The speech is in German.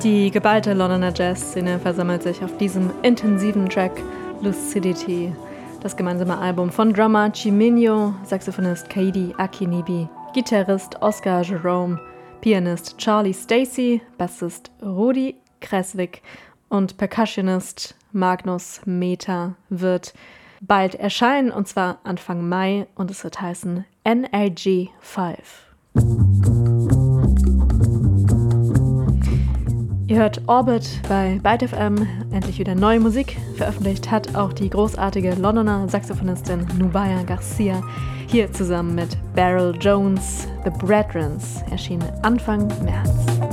Die geballte Londoner Jazz-Szene versammelt sich auf diesem intensiven Track Lucidity, das gemeinsame Album von Drummer Chiminyo, Saxophonist Kaidi Akinibi, Gitarrist Oscar Jerome, Pianist Charlie Stacey, Bassist Rudi Kreswig und Percussionist Magnus Mehta wird bald erscheinen, und zwar Anfang Mai, und es wird heißen NRG 5. Ihr hört Orbit bei Byte FM, endlich wieder neue Musik. Veröffentlicht hat auch die großartige Londoner Saxophonistin Nubia Garcia, hier zusammen mit Beryl Jones. The Brethrens erschien Anfang März.